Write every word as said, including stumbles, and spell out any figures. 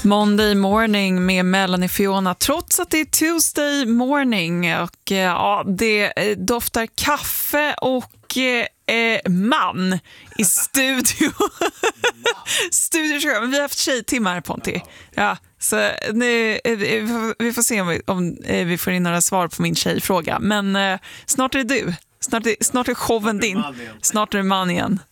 Monday morning med Melanie Fiona, trots att det är Tuesday morning och ja, det doftar kaffe och eh, man i studio. Studio, men vi har haft tjejtimmar här, Ponti. Ja, så nu, vi får se om vi, om vi får in några svar på min tjejfråga, men eh, snart är det du. Snart är, snart är showen din. Snart är det man igen.